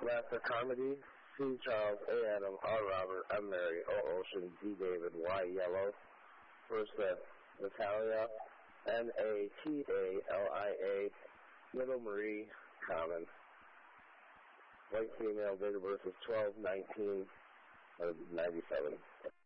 Last Carmody, C. Charles, A. Adam, R. Robert, M. Mary, O. Ocean, D. David, Y. Yellow. First Natalia, Natalia, Little Marie, Common. White female, date of birth is 12/19/97.